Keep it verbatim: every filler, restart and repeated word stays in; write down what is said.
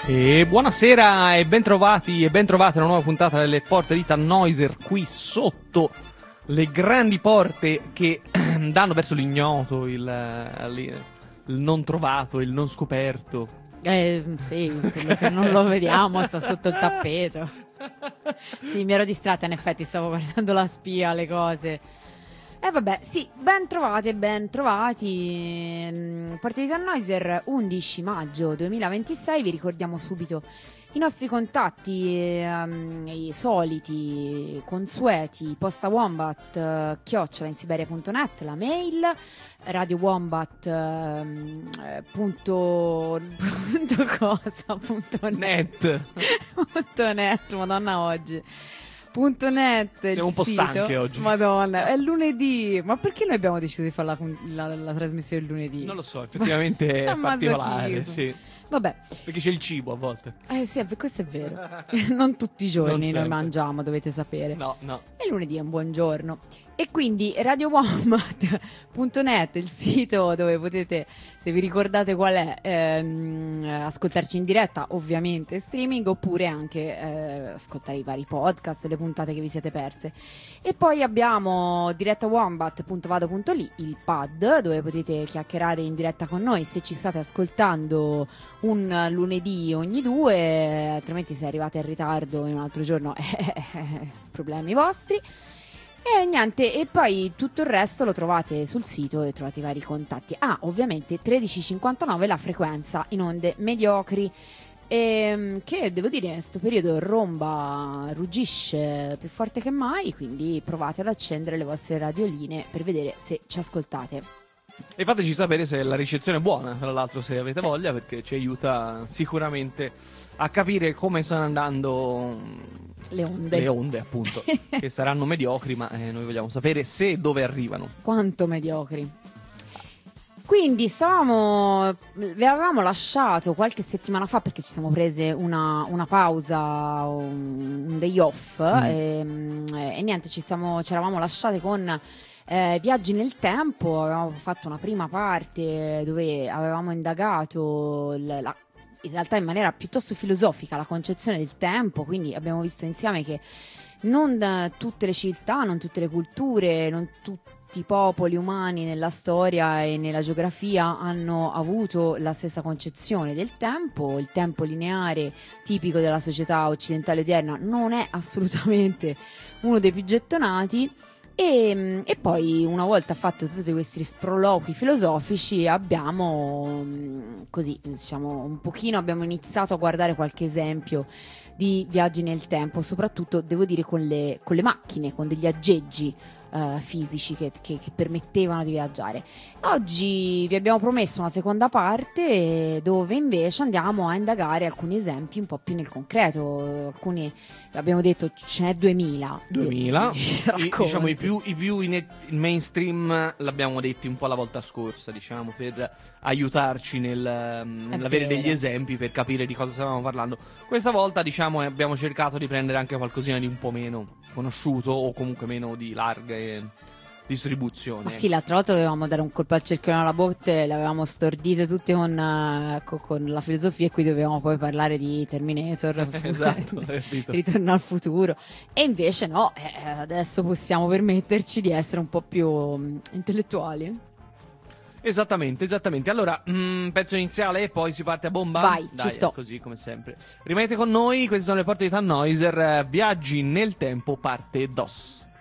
E buonasera e bentrovati e bentrovate a una nuova puntata delle porte di Tannhäuser, qui sotto le grandi porte che danno verso l'ignoto, il, il non trovato, il non scoperto. Eh sì, quello che non lo vediamo sta sotto il tappeto. Sì, mi ero distratta, in effetti stavo guardando la spia, le cose. E eh vabbè, sì, ben trovati e ben trovati. Porte di Tannhäuser, undici maggio duemilaventisei. Vi ricordiamo subito i nostri contatti, ehm, i soliti, consueti: posta wombat eh, chiocciola insiberia punto net, la mail radio wombat ehm, punto, punto cosa punto net punto net, madonna oggi Punto net, il Siamo un po' sito. stanche oggi. Madonna, è lunedì. Ma perché noi abbiamo deciso di fare la, la, la trasmissione il lunedì? Non lo so, effettivamente è particolare, sì. Vabbè. Perché c'è il cibo a volte. Eh sì, questo è vero. Non tutti i giorni Non noi sempre. mangiamo, dovete sapere. No, no. E lunedì è un buon giorno. E quindi radio wombat punto net, il sito dove potete, se vi ricordate qual è, ehm, ascoltarci in diretta, ovviamente streaming, oppure anche eh, ascoltare i vari podcast, le puntate che vi siete perse. E poi abbiamo diretta wombat punto vado punto li, il pad, dove potete chiacchierare in diretta con noi se ci state ascoltando un lunedì ogni due, altrimenti se arrivate in ritardo in un altro giorno eh, problemi vostri. E niente, e poi tutto il resto lo trovate sul sito e trovate i vari contatti. Ah, ovviamente tredici cinquantanove la frequenza in onde mediocri, e, che devo dire in questo periodo romba, ruggisce più forte che mai, quindi provate ad accendere le vostre radioline per vedere se ci ascoltate. E fateci sapere se la ricezione è buona, tra l'altro, se avete sì. voglia, perché ci aiuta sicuramente a capire come stanno andando le onde, le onde appunto, che saranno mediocri, ma eh, noi vogliamo sapere se e dove arrivano. Quanto mediocri. Quindi stavamo, vi avevamo lasciato qualche settimana fa perché ci siamo prese una, una pausa, un, un day off, mm. e, e niente, ci, stiamo, ci eravamo lasciate con eh, viaggi nel tempo. Avevamo fatto una prima parte dove avevamo indagato la, la in realtà in maniera piuttosto filosofica la concezione del tempo, quindi abbiamo visto insieme che non tutte le civiltà, non tutte le culture, non tutti i popoli umani nella storia e nella geografia hanno avuto la stessa concezione del tempo. Il tempo lineare tipico della società occidentale odierna non è assolutamente uno dei più gettonati. E, e poi, una volta fatto tutti questi sproloqui filosofici, abbiamo così, diciamo, un pochino abbiamo iniziato a guardare qualche esempio di viaggi nel tempo, soprattutto devo dire con le, con le macchine, con degli aggeggi Uh, fisici che, che, che permettevano di viaggiare. Oggi vi abbiamo promesso una seconda parte dove invece andiamo a indagare alcuni esempi un po' più nel concreto. Alcuni, abbiamo detto, ce n'è duemila. duemila. Di, di I, diciamo i più, i più in, in mainstream l'abbiamo detti un po' la volta scorsa, diciamo, per aiutarci nel, nell'avere degli esempi per capire di cosa stavamo parlando. Questa volta, diciamo, abbiamo cercato di prendere anche qualcosina di un po' meno conosciuto o comunque meno di larga distribuzione. Ma sì, l'altra volta dovevamo dare un colpo al cerchione alla botte, le avevamo stordite tutte con, uh, con, con la filosofia, e qui dovevamo poi parlare di Terminator. Esatto, Ritorno al futuro. E invece no, eh, adesso possiamo permetterci di essere un po' più um, intellettuali. Esattamente, esattamente. Allora, mh, pezzo iniziale e poi si parte a bomba? Vai, Dai, ci sto. Così come sempre. Rimanete con noi, queste sono le porte di Tannhäuser, viaggi nel tempo, parte dos.